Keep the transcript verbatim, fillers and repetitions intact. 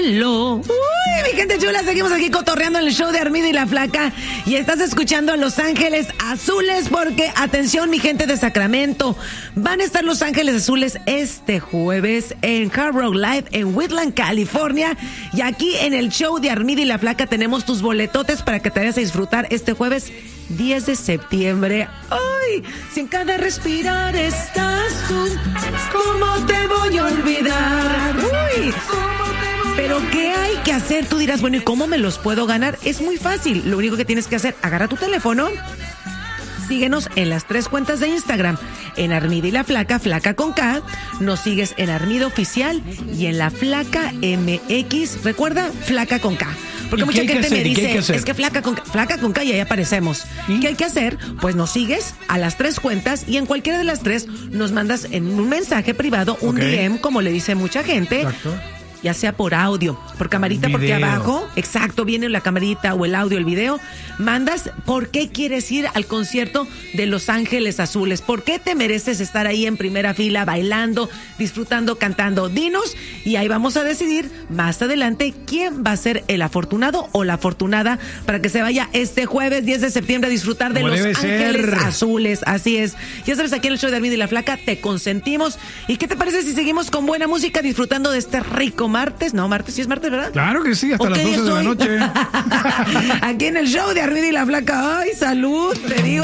cielo. Uy, mi gente chula, seguimos aquí cotorreando en el show de Armida y la Flaca. Y estás escuchando a Los Ángeles Azules porque, atención, mi gente de Sacramento, van a estar Los Ángeles Azules este jueves en Hard Rock Live en Whitland, California. Y aquí en el show de Armida y la Flaca tenemos tus boletotes para que te vayas a disfrutar este jueves diez de septiembre. ¡Ay! Si en cada respirar estás tú, ¿cómo te voy a olvidar? ¡Uy! Pero ¿qué hay que hacer? Tú dirás, bueno, ¿y cómo me los puedo ganar? Es muy fácil. Lo único que tienes que hacer, agarra tu teléfono, síguenos en las tres cuentas de Instagram, en Armida y la Flaca, Flaca con K, nos sigues en Armida Oficial y en la Flaca M X, recuerda, Flaca con K. Porque mucha gente me dice, es que flaca con, flaca con K y ahí aparecemos. ¿Y qué hay que hacer? Pues nos sigues a las tres cuentas y en cualquiera de las tres nos mandas en un mensaje privado, un okay. D M, como le dice mucha gente. Exacto. Ya sea por audio, por camarita, video. Porque abajo, exacto, viene la camarita o el audio, el video, mandas por qué quieres ir al concierto de Los Ángeles Azules, por qué te mereces estar ahí en primera fila, bailando, disfrutando, cantando. Dinos, y ahí vamos a decidir más adelante quién va a ser el afortunado o la afortunada para que se vaya este jueves diez de septiembre a disfrutar de Los Ángeles ser. Azules. Así es. Ya sabes, aquí en el show de Armida y la Flaca te consentimos. ¿Y qué te parece si seguimos con buena música disfrutando de este rico martes? No, martes, sí es martes, ¿verdad? Claro que sí, hasta las doce de la noche. Aquí en el show de Armida y la Flaca. Ay, salud, te digo.